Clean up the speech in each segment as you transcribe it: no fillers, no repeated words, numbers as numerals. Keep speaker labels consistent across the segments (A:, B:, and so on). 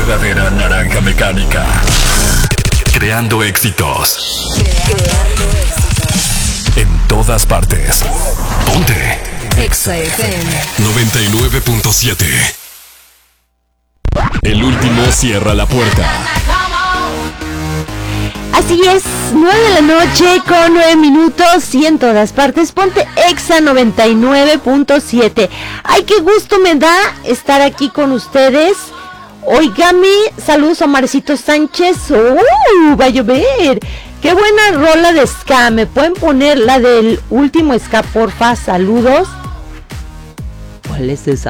A: verdadera naranja mecánica. Creando éxitos. En todas partes. Ponte.
B: Exa FM
A: 99.7. El último cierra la puerta.
C: Así es, 9 de la noche con 9 minutos y en todas partes. Ponte Exa 99.7. Ay, qué gusto me da estar aquí con ustedes. Óigame, saludos a Marcito Sánchez. Va a llover. Qué buena rola de ska. ¿Me pueden poner la del último ska, porfa? Saludos. ¿Cuál es esa?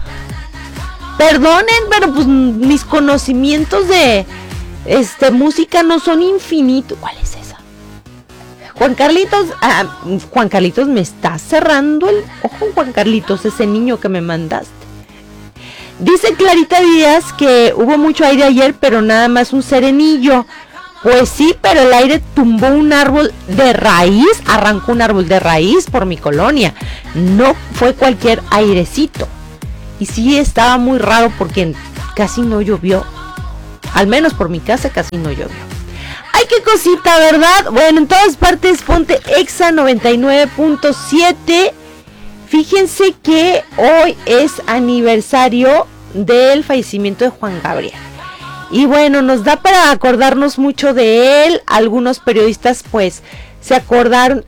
C: Perdonen, pero pues mis conocimientos de música no son infinitos. ¿Cuál es esa? Juan Carlitos, me está cerrando el ojo, Juan Carlitos, ese niño que me mandaste. Dice Clarita Díaz que hubo mucho aire ayer, pero nada más un serenillo. Pues sí, pero el aire tumbó un árbol de raíz, arrancó un árbol de raíz por mi colonia. No fue cualquier airecito. Y sí estaba muy raro porque casi no llovió. Al menos por mi casa casi no llovió. ¡Ay, qué cosita!, ¿verdad? Bueno, en todas partes ponte Exa 99.7. Fíjense que hoy es aniversario del fallecimiento de Juan Gabriel. Y bueno, nos da para acordarnos mucho de él. Algunos periodistas pues se acordaron.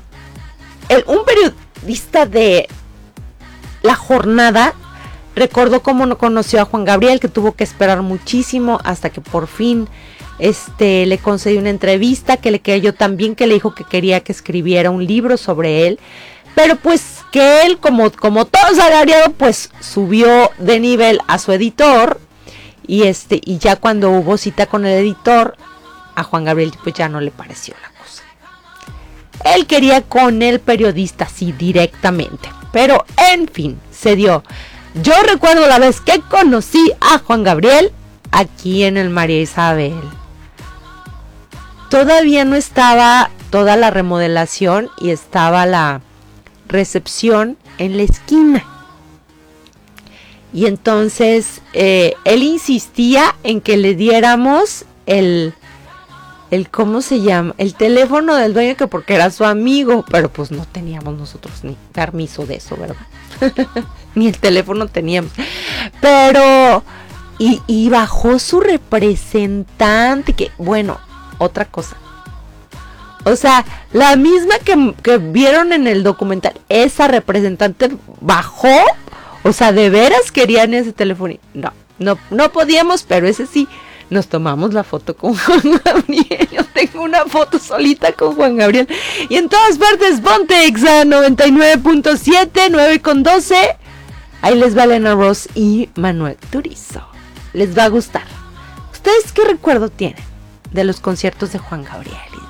C: Un periodista de La Jornada recordó cómo no conoció a Juan Gabriel, que tuvo que esperar muchísimo hasta que por fin le concedió una entrevista, que le creyó tan bien que le dijo que quería que escribiera un libro sobre él. Pero pues que él, como todo salariado, pues subió de nivel a su editor. Y ya cuando hubo cita con el editor, a Juan Gabriel pues ya no le pareció la cosa. Él quería con el periodista, sí, directamente. Pero en fin, se dio. Yo recuerdo la vez que conocí a Juan Gabriel aquí en el María Isabel. Todavía no estaba toda la remodelación y estaba la recepción en la esquina. Y entonces él insistía en que le diéramos el ¿cómo se llama? El teléfono del dueño, que porque era su amigo, pero pues no teníamos nosotros ni permiso de eso, ¿verdad? Ni el teléfono teníamos. Pero y bajó su representante, que bueno, otra cosa. O sea, la misma que vieron en el documental, esa representante bajó. O sea, de veras querían ese teléfono. No podíamos, pero ese sí. Nos tomamos la foto con Juan Gabriel. Yo tengo una foto solita con Juan Gabriel. Y en todas partes, ponte Exa 99.7, 9:12. Ahí les va Elena Ross y Manuel Turizo. Les va a gustar. ¿Ustedes qué recuerdo tienen de los conciertos de Juan Gabriel y